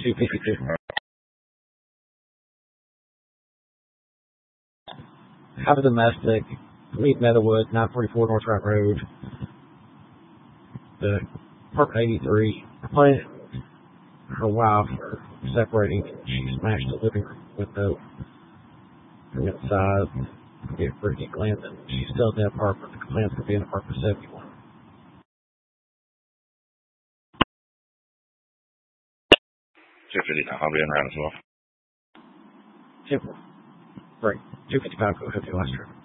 252. Have a domestic. Leave Meadowwood, 944 North Route Road. The apartment 83. Playing her wife are separating. She smashed the living room window from inside. Get pretty glancing. She's still in the apartment. The plans could be in apartment 71. 259, I'll be in round as well. 2-4. Great. 255, go ahead to the last trip.